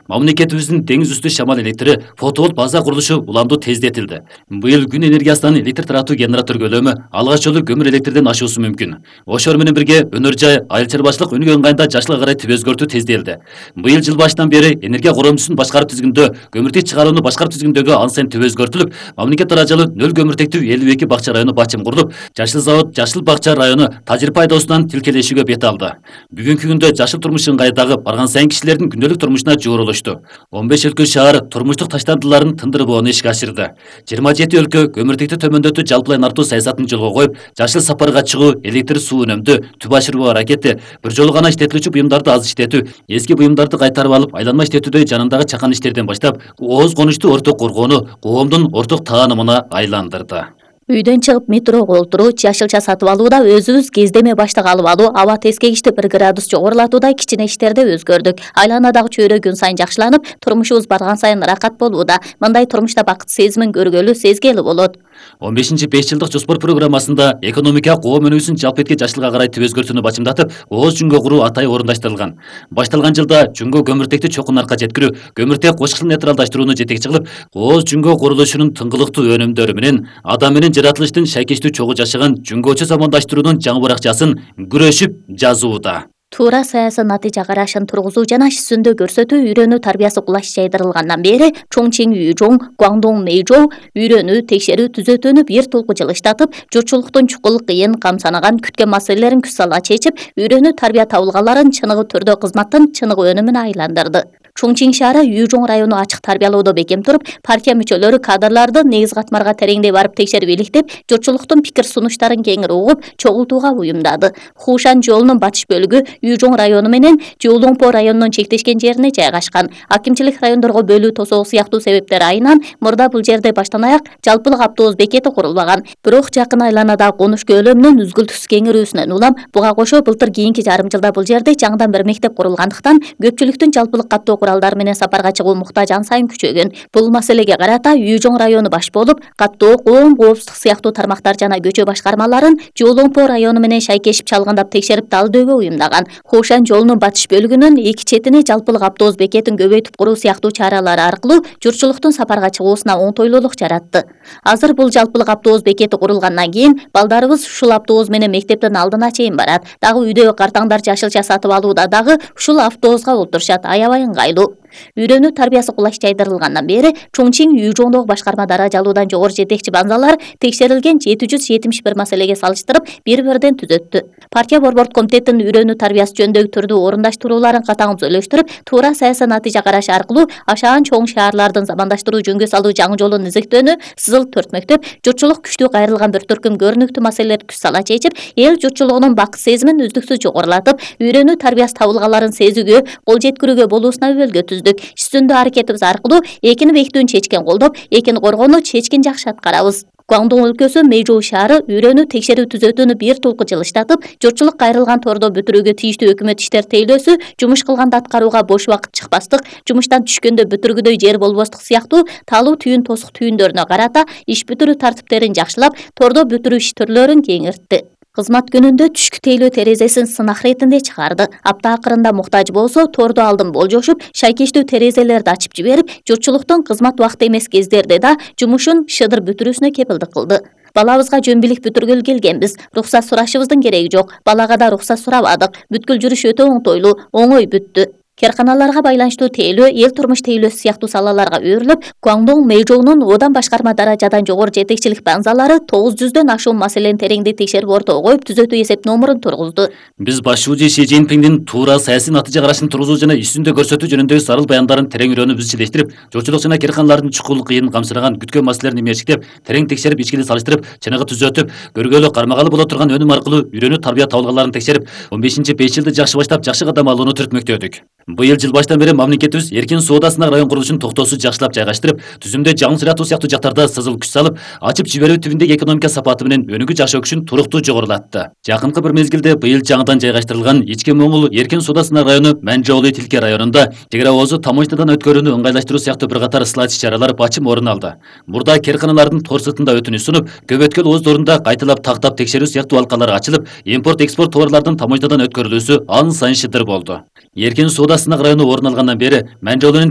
Мамлекетибиздин деңиз үстү шамал электри фотоволт база курулушу уламдуу тездетилди. Быйыл күн энергиясынан электр таратуу генератор көлөмү алгач жолу көмүр электрден ашуусу мүмкүн. Ошор менен бирге өнөр жай, айыл чарбачылык өнүгүү ыңгайында жашылга карай тип өзгөртүү тездетилди. Быйыл жыл башынан бери энергия коромчусун башкаруу тизгинде көмүртек чыгарууну башкаруу тизгиндөгү ан сайын тип өзгөртүлүп, мамлекет даражалуу нөл көмүртектүү 52 бакча району бачым курулуп, Жашыл завод Жашыл бакча району тажрыйба айдоосунан тилкелешүүгө бет алды. Бүгүнкү күндө жашыл турмуш ыңгайдагы барган сайын кишилердин күндөлүк турмушуна жооролушту. 15 өлкө шаар турмуштук таштандыларын тындырбоону ишке ашырды. 27 өлкө көмүртекти төмөндөтүү жалпылай нартуу саясатын жолго коюп, жашыл сапарга чыгуу, электр суу үнөмдүү, түп ашыруу аракети, бир жолу гана иштетилүүчү буюмдарды аз иштетүү, эски буюмдарды кайтарып алып, айланма иштетүүдө жанындагы чакан иштерден баштап, ооз конушту орток коргоону коомдун орток таанымына айландырды. Үйдөн чыгып метрого олтуруу, жашылча сатып алууда өзүбүз кездеме баштык алып алуу, аба тескегичти 1 градус жогорулатуудай кичине иштерде өзгөрдүк. Айланадагы чөйрө күн сайын жакшыланып, турмушубуз барган сайын ракат болууда. Мындай турмушта бакыт сезимин көргөлү, сезгели болот. 15 5 жылдык жоспор программасында экономика коом өнүгүүсүн жалпы этки жашылга карай тип өзгөртүүнү бачымдатып, ооз жүнгө куруу атайы орундаштырылган. Башталган жылда жүнгө көмүртекти чокун арка жеткирүү, көмүртек кошкыл нейтралдаштырууну жетекчи кылып, ооз жүнгө курулушунун тыңгылыктуу өнүмдөрү менен адам менен жаратылыштын шайкештүү чогуу жашаган жүнгөчө замандаштыруунун жаңы баракчасын күрөшүп жазууда. Туура саясий натыйжа карашын тургузуу жана иш жүзүндө көрсөтүү үйрөнүү тарбиясы кулаш жайдырылгандан бери Чоңчиң Үйжоң, Гуаңдоң Мэйжоу үйрөнүү, текшерүү, түзөтүүнү бир толку жылыштатып, журтчулуктун чукул кыйын камсанаган күткөн маселелерин күч сала чечип, үйрөнүү тарбия табылганларын чыныгы түрдө кызматтын чыныгы өнүмүнө айландырды. Чоңчиң шаары Үйжоң району ачык тарбиялоодо бекем туруп, партия мүчөлөрү кадрларды негиз катмарга тереңдей барып текшерип иликтеп, журтчулуктун пикир сунуштарын кеңири угуп, чогултууга уюмдады. Хушан жолунун батыш бөлүгү Үйжоң району менен Жолоңпо районунун чектешкен жерине жайгашкан. Акимчилик райондорго бөлүү тосоого сыяктуу себептер айынан мурда бул жерде баштан аяк жалпылык автобус бекети курулбаган. Бирок жакын айланадагы конуш көлөмүнүн үзгүлтүксүз кеңирүүсүнөн улам буга кошо былтыр кийинки жарым жылда бул жерде жаңыдан бир мектеп курулгандыктан көпчүлүктүн жалпылык каттоо куралдары менен сапарга чыгуу муктаж ан сайын күчөгөн. Бул маселеге карата Үйжоң району баш болуп, каттоо, коом коопсуздук сыяктуу тармактар жана көчө башкармаларын Жолоңпо району менен шайкешип чалгындап текшерип талдоого уюмдаган. Хушан жолунун батыш бөлүгүнүн эки четине жалпылык автобус бекетин көбөйтүп куруу сыяктуу чаралар аркылуу журтчулуктун сапарга чыгуусуна оңтойлуулук жаратты. Азыр бул жалпылык автобус бекети курулгандан кийин балдарыбыз ушул автобус менен мектептин алдына чейин барат. Дагы үйдөгү картаңдар жашылча сатып алууда дагы ушул автобуска отурушат, аябай ыңгайлуу. Үйрөнүү тарбиясы кулаш жайдырылгандан бери Чоңчиң Үйжоңдогу башкарма даражалуудан жогору жетекчи банзалар текшерилген 771 маселеге салыштырып бир-бирден түзөттү. Партия борбордук комитеттин үйрөнүү тарбиясы жөнүндөгү түрдүү орундаштырууларын катаң түзөлөштүрүп, туура саясий натыйжа караш аркылуу ашаан чоң шаарлардын замандаштыруу жөнгө салуу жаңы жолун изектөөнү, сызыл 4 мектеп, журтчулук күчтүү кайрылган бир төркүм көрүнүктүү маселелерди күч сала чечип, эл журтчулугунун бакыт сезимин үздүксүз жогорулатып, үйрөнүү тарбиясы табылганларын сезүүгө, кол жеткирүүгө болуусуна өбөлгө түздүк. Иштүндө аракетибиз аркылуу экини бекитүүнү чечкен колдоп, экини коргоону чечкин жакшы аткарабыз. Гуаңдоң өлкөсү Мэйжоу шаары үйрөнүү текшерүү түзөтүүнү бир толку жылыштатып, журтчулук кайрылган тордо бүтүрүүгө тийиштүү өкмөт иштер тейлөөсү, жумуш кылганда аткарууга бош убакыт чыкпастык, жумуштан түшкөндө бүтүргүдөй жер болбостук сыяктуу таалуу түйүн тосук түйүндөрүнө карата иш бүтүрүү тартиптерин жакшылап, тордо бүтүрүү иш түрлөрүн кеңиртти. Кызмат күнүндө түшкү тейлөө терезесин сынак иретинде чыгарды. Апта акырында муктаж болсо, тордо алдын болжошуп, шайкештүү терезелерди ачып жиберип, журтчулуктун кызмат убакыты эмес кездерде да жумушун шыдыр бүтүрүүсүнө кепилдик кылды. Балабызга жөн билик бүтүргөлү келгенбиз. Рухсат сурашыбыздын кереги жок. Балага да рухсат сурабадык. Бүткүл жүрүш өтө оңтойлуу, оңой бүттү. Керканаларга байланыштуу тейлөө, эл турмуш тейлөөсү сыяктуу салаларга өөрүлүп, Гуаңдоң Мэйжоунун одан башкарма даражадан жогору жетекчилик банзалары 900дөн ашуун маселени тереңдей текшерип ортого коюп, түзөтүү эсеп номурун тургузду. Биз башчы Си Цзиньпиндин туура саясий натыйжа карашын тургузуу жана иш жүзүндө көрсөтүү жөнүндөгү сарыл баяндарын терең үйрөнүп изчилештирип, журтчулук жана керканалардын чукул кыйын камсыраган күткөн маселелерин эмерчиктеп, терең текшерип, ичкили салыштырып, чыныгы түзөтүп, көргөлө кармагалы боло турган өнүм аркылуу үйрөнүү тарбия табылганларын текшерип, 15 5 жылды жакшы баштап, жакшы кадам алууну түртмөктөдүк. Быйыл жыл баштан бери мамлекетибиз эркин соода сынак район курулушун токтоосуз жакшылап жайгаштырып, түзүмдө жаңы сыйратуу сыяктуу жактарда сызыл күч салып, ачып жиберүү тибиндеги экономика сапаты менен өнүгүү жашоо күчүн туруктуу жогорулатты. Жакынкы бир мезгилде быйыл жаңыдан жайгаштырылган Ички Моңул эркин соода сынак району Манжоолу Тилке районунда чек ара оозу таможнядан өткөрүүнү ыңгайлаштыруу сыяктуу бир катар ысылат иш-чаралар бачым орун алды. Мурда керканалардын тор сыртында өтүнүш сунуп, көбөткөл ооздорунда кайталап тактап текшерүү сыяктуу алкалар ачылып, импорт-экспорт товарлардын таможнядан өткөрүлүүсү ан сайын шыдыр болду. Эркин соода сынак району орун алгандан бери Манжоолунун